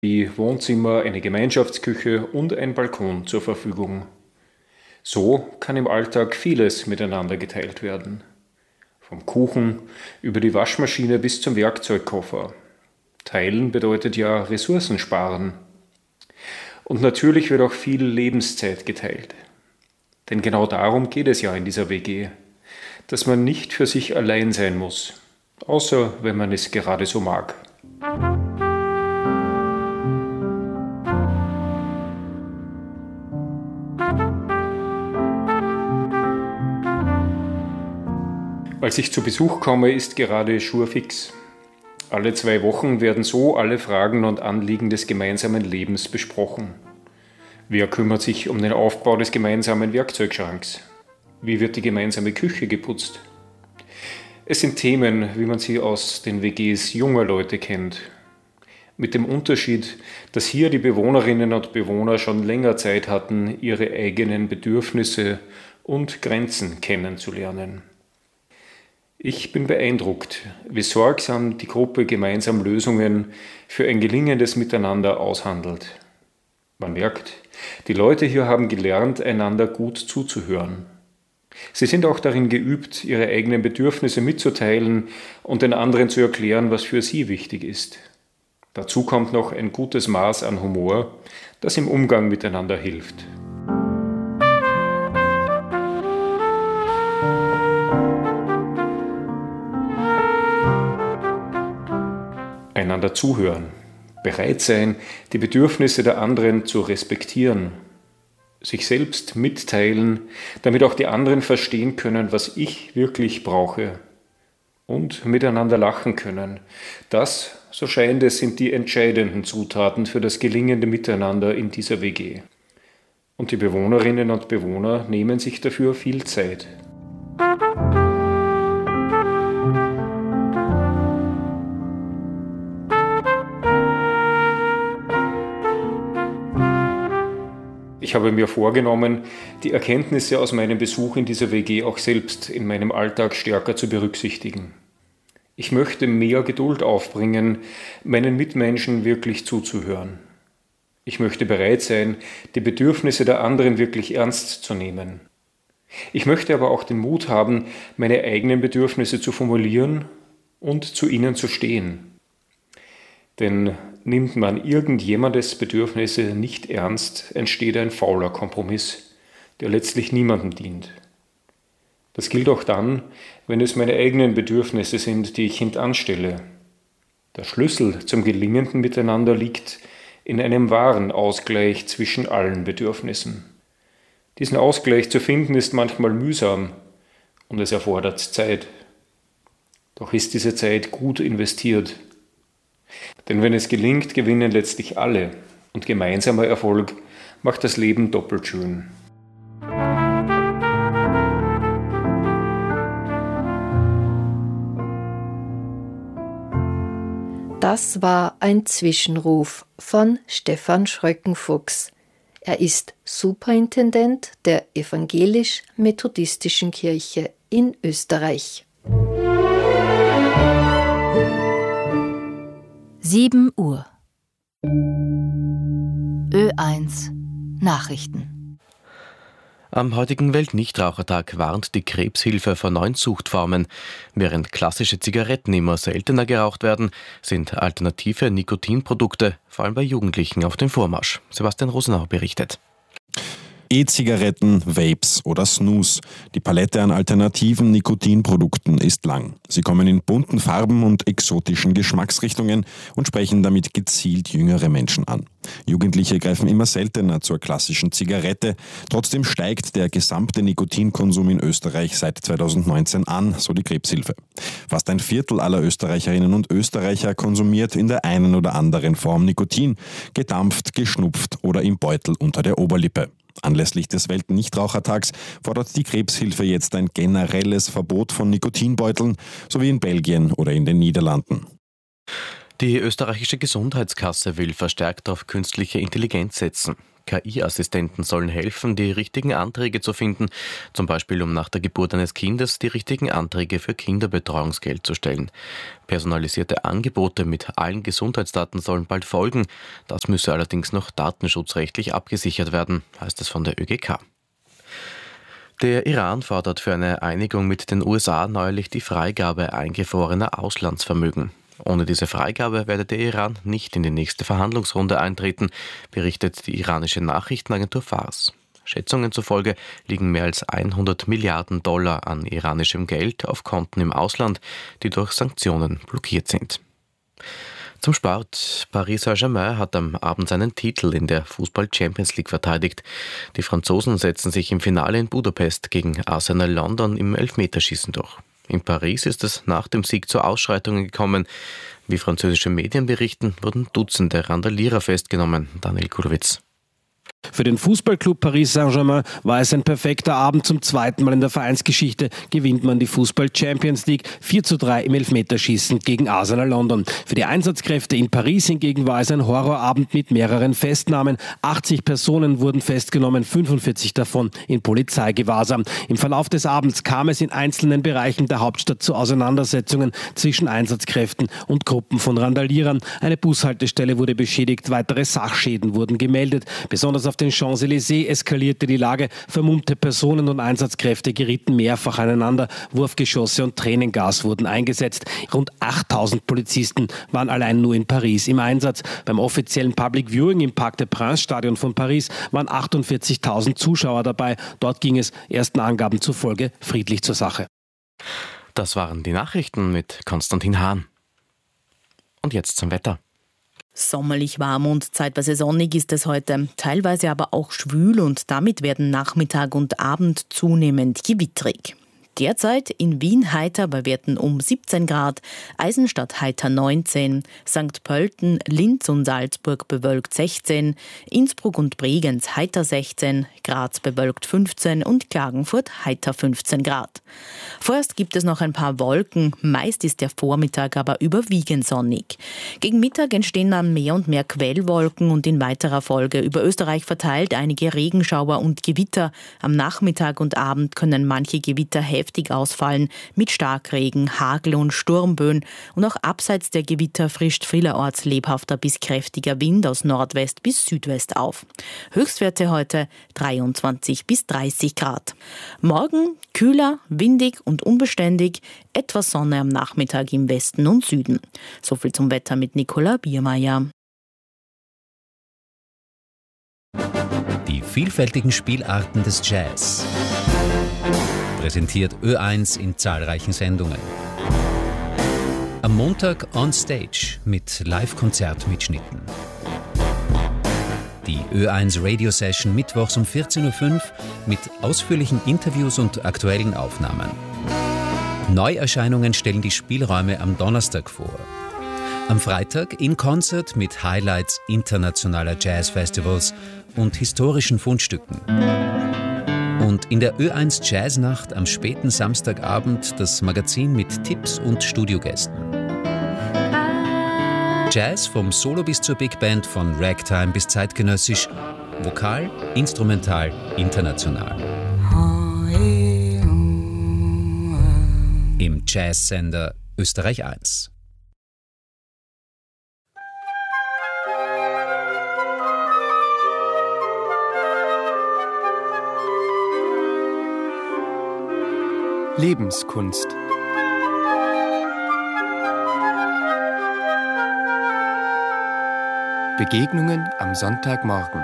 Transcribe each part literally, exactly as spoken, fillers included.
wie Wohnzimmer, eine Gemeinschaftsküche und ein Balkon zur Verfügung. So kann im Alltag vieles miteinander geteilt werden. Vom Kuchen über die Waschmaschine bis zum Werkzeugkoffer. Teilen bedeutet ja Ressourcen sparen. Und natürlich wird auch viel Lebenszeit geteilt. Denn genau darum geht es ja in dieser W G, dass man nicht für sich allein sein muss, außer wenn man es gerade so mag. Als ich zu Besuch komme, ist gerade schurfix. Alle zwei Wochen werden so alle Fragen und Anliegen des gemeinsamen Lebens besprochen. Wer kümmert sich um den Aufbau des gemeinsamen Werkzeugschranks? Wie wird die gemeinsame Küche geputzt? Es sind Themen, wie man sie aus den W Gs junger Leute kennt. Mit dem Unterschied, dass hier die Bewohnerinnen und Bewohner schon länger Zeit hatten, ihre eigenen Bedürfnisse und Grenzen kennenzulernen. Ich bin beeindruckt, wie sorgsam die Gruppe gemeinsam Lösungen für ein gelingendes Miteinander aushandelt. Man merkt, die Leute hier haben gelernt, einander gut zuzuhören. Sie sind auch darin geübt, ihre eigenen Bedürfnisse mitzuteilen und den anderen zu erklären, was für sie wichtig ist. Dazu kommt noch ein gutes Maß an Humor, das im Umgang miteinander hilft. Einander zuhören, bereit sein, die Bedürfnisse der anderen zu respektieren, sich selbst mitteilen, damit auch die anderen verstehen können, was ich wirklich brauche und miteinander lachen können. Das, so scheint es, sind die entscheidenden Zutaten für das gelingende Miteinander in dieser W G. Und die Bewohnerinnen und Bewohner nehmen sich dafür viel Zeit. Ich habe mir vorgenommen, die Erkenntnisse aus meinem Besuch in dieser W G auch selbst in meinem Alltag stärker zu berücksichtigen. Ich möchte mehr Geduld aufbringen, meinen Mitmenschen wirklich zuzuhören. Ich möchte bereit sein, die Bedürfnisse der anderen wirklich ernst zu nehmen. Ich möchte aber auch den Mut haben, meine eigenen Bedürfnisse zu formulieren und zu ihnen zu stehen. Denn nimmt man irgendjemandes Bedürfnisse nicht ernst, entsteht ein fauler Kompromiss, der letztlich niemandem dient. Das gilt auch dann, wenn es meine eigenen Bedürfnisse sind, die ich hintanstelle. Der Schlüssel zum gelingenden Miteinander liegt in einem wahren Ausgleich zwischen allen Bedürfnissen. Diesen Ausgleich zu finden ist manchmal mühsam und es erfordert Zeit. Doch ist diese Zeit gut investiert. Denn wenn es gelingt, gewinnen letztlich alle und gemeinsamer Erfolg macht das Leben doppelt schön. Das war ein Zwischenruf von Stefan Schröckenfuchs. Er ist Superintendent der Evangelisch-Methodistischen Kirche in Österreich. sieben Uhr. Ö eins Nachrichten. Am heutigen Weltnichtrauchertag warnt die Krebshilfe vor neuen Suchtformen. Während klassische Zigaretten immer seltener geraucht werden, sind alternative Nikotinprodukte, vor allem bei Jugendlichen, auf dem Vormarsch. Sebastian Rosenau berichtet. E-Zigaretten, Vapes oder Snus. Die Palette an alternativen Nikotinprodukten ist lang. Sie kommen in bunten Farben und exotischen Geschmacksrichtungen und sprechen damit gezielt jüngere Menschen an. Jugendliche greifen immer seltener zur klassischen Zigarette. Trotzdem steigt der gesamte Nikotinkonsum in Österreich seit zweitausendneunzehn an, so die Krebshilfe. Fast ein Viertel aller Österreicherinnen und Österreicher konsumiert in der einen oder anderen Form Nikotin, gedampft, geschnupft oder im Beutel unter der Oberlippe. Anlässlich des Weltnichtrauchertags fordert die Krebshilfe jetzt ein generelles Verbot von Nikotinbeuteln, so wie in Belgien oder in den Niederlanden. Die österreichische Gesundheitskasse will verstärkt auf künstliche Intelligenz setzen. K I-Assistenten sollen helfen, die richtigen Anträge zu finden, zum Beispiel um nach der Geburt eines Kindes die richtigen Anträge für Kinderbetreuungsgeld zu stellen. Personalisierte Angebote mit allen Gesundheitsdaten sollen bald folgen. Das müsse allerdings noch datenschutzrechtlich abgesichert werden, heißt es von der Ö G K. Der Iran fordert für eine Einigung mit den U S A neuerlich die Freigabe eingefrorener Auslandsvermögen. Ohne diese Freigabe werde der Iran nicht in die nächste Verhandlungsrunde eintreten, berichtet die iranische Nachrichtenagentur Fars. Schätzungen zufolge liegen mehr als hundert Milliarden Dollar an iranischem Geld auf Konten im Ausland, die durch Sanktionen blockiert sind. Zum Sport. Paris Saint-Germain hat am Abend seinen Titel in der Fußball-Champions League verteidigt. Die Franzosen setzen sich im Finale in Budapest gegen Arsenal London im Elfmeterschießen durch. In Paris ist es nach dem Sieg zu Ausschreitungen gekommen. Wie französische Medien berichten, wurden Dutzende Randalierer festgenommen. Daniel Kurwitz. Für den Fußballclub Paris Saint-Germain war es ein perfekter Abend. Zum zweiten Mal in der Vereinsgeschichte gewinnt man die Fußball-Champions League vier zu drei im Elfmeterschießen gegen Arsenal London. Für die Einsatzkräfte in Paris hingegen war es ein Horrorabend mit mehreren Festnahmen. achtzig Personen wurden festgenommen, fünfundvierzig davon in Polizeigewahrsam. Im Verlauf des Abends kam es in einzelnen Bereichen der Hauptstadt zu Auseinandersetzungen zwischen Einsatzkräften und Gruppen von Randalierern. Eine Bushaltestelle wurde beschädigt, weitere Sachschäden wurden gemeldet. Besonders auf den Champs-Élysées eskalierte die Lage. Vermummte Personen und Einsatzkräfte gerieten mehrfach aneinander. Wurfgeschosse und Tränengas wurden eingesetzt. Rund achttausend Polizisten waren allein nur in Paris im Einsatz. Beim offiziellen Public Viewing im Parc des Princes Stadion von Paris waren achtundvierzigtausend Zuschauer dabei. Dort ging es ersten Angaben zufolge friedlich zur Sache. Das waren die Nachrichten mit Konstantin Hahn. Und jetzt zum Wetter. Sommerlich warm und zeitweise sonnig ist es heute, teilweise aber auch schwül und damit werden Nachmittag und Abend zunehmend gewittrig. Derzeit in Wien heiter bei Werten um siebzehn Grad, Eisenstadt heiter neunzehn, Sankt Pölten, Linz und Salzburg bewölkt sechzehn, Innsbruck und Bregenz heiter sechzehn, Graz bewölkt fünfzehn und Klagenfurt heiter fünfzehn Grad. Vorerst gibt es noch ein paar Wolken, meist ist der Vormittag aber überwiegend sonnig. Gegen Mittag entstehen dann mehr und mehr Quellwolken und in weiterer Folge über Österreich verteilt einige Regenschauer und Gewitter. Am Nachmittag und Abend können manche Gewitter heftig ausfallen mit Starkregen, Hagel und Sturmböen und auch abseits der Gewitter frischt vielerorts lebhafter bis kräftiger Wind aus Nordwest bis Südwest auf. Höchstwerte heute dreiundzwanzig bis dreißig Grad. Morgen kühler, windig und unbeständig, etwas Sonne am Nachmittag im Westen und Süden. Soviel zum Wetter mit Nicola Biermeier. Die vielfältigen Spielarten des Jazz. Präsentiert Ö eins in zahlreichen Sendungen. Am Montag on Stage mit Live-Konzertmitschnitten. Die Ö eins Radio Session mittwochs um vierzehn Uhr fünf mit ausführlichen Interviews und aktuellen Aufnahmen. Neuerscheinungen stellen die Spielräume am Donnerstag vor. Am Freitag in Concert mit Highlights internationaler Jazzfestivals und historischen Fundstücken. Und in der Ö eins Jazznacht am späten Samstagabend das Magazin mit Tipps und Studiogästen. Jazz vom Solo bis zur Big Band, von Ragtime bis zeitgenössisch, vokal, instrumental, international. Im Jazzsender Österreich eins. Lebenskunst. Begegnungen am Sonntagmorgen.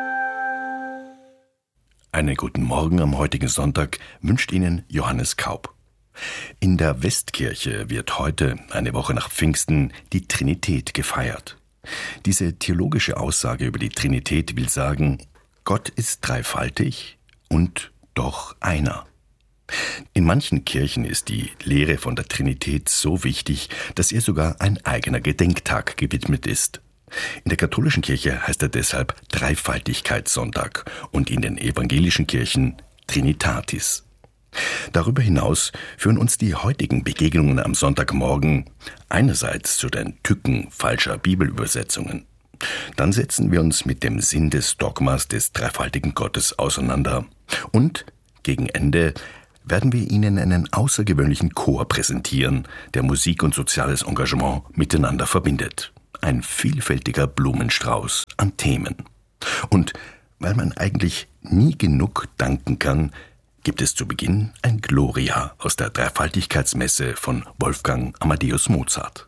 Einen guten Morgen am heutigen Sonntag wünscht Ihnen Johannes Kaub. In der Westkirche wird heute, eine Woche nach Pfingsten, die Trinität gefeiert. Diese theologische Aussage über die Trinität will sagen, Gott ist dreifaltig und doch einer. In manchen Kirchen ist die Lehre von der Trinität so wichtig, dass ihr sogar ein eigener Gedenktag gewidmet ist. In der katholischen Kirche heißt er deshalb Dreifaltigkeitssonntag und in den evangelischen Kirchen Trinitatis. Darüber hinaus führen uns die heutigen Begegnungen am Sonntagmorgen einerseits zu den Tücken falscher Bibelübersetzungen. Dann setzen wir uns mit dem Sinn des Dogmas des dreifaltigen Gottes auseinander. Und gegen Ende werden wir Ihnen einen außergewöhnlichen Chor präsentieren, der Musik und soziales Engagement miteinander verbindet. Ein vielfältiger Blumenstrauß an Themen. Und weil man eigentlich nie genug danken kann, gibt es zu Beginn ein Gloria aus der Dreifaltigkeitsmesse von Wolfgang Amadeus Mozart.